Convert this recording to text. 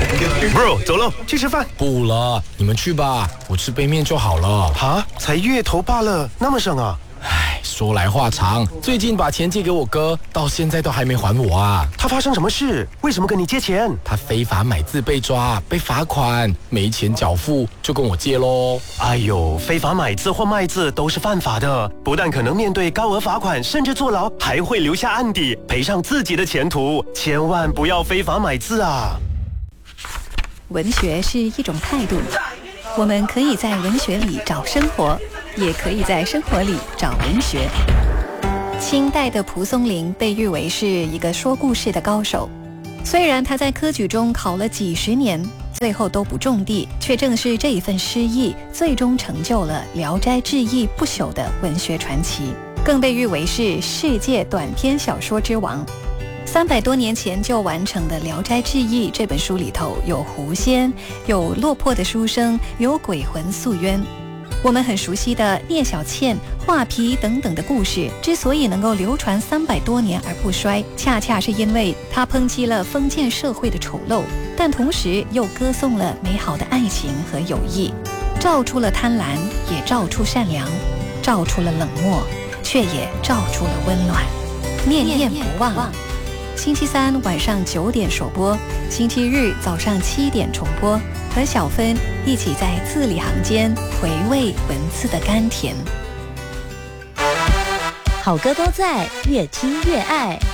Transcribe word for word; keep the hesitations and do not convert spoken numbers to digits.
Bro， 走了，去吃饭。 不了，你们去吧，我吃杯面就好了。 哈，才月头罢了，那么省啊？ 唉，说来话长，最近把钱借给我哥，到现在都还没还我啊。 他发生什么事？为什么跟你借钱？ 他非法买字被抓，被罚款，没钱缴付，就跟我借咯。 哎呦，非法买字或卖字都是犯法的，不但可能面对高额罚款，甚至坐牢，还会留下案底，赔上自己的前途。千万不要非法买字啊！ 文学是一种态度，我们可以在文学里找生活，也可以在生活里找文学。清代的蒲松龄被誉为是一个说故事的高手，虽然他在科举中考了几十年，最后都不中第，却正是这一份诗意，最终成就了《聊斋志异》不朽的文学传奇，更被誉为是世界短篇小说之王。三百多年前就完成的《聊斋志异》这本书里头，有狐仙，有落魄的书生，有鬼魂诉冤。我们很熟悉的聂小倩、画皮等等的故事，之所以能够流传三百多年而不衰，恰恰是因为它抨击了封建社会的丑陋，但同时又歌颂了美好的爱情和友谊，照出了贪婪，也照出善良，照出了冷漠，却也照出了温暖。念念不忘。星期三晚上九点首播，星期日早上七点重播，和小芬一起在字里行间回味文字的甘甜。 好歌都在，越听越爱。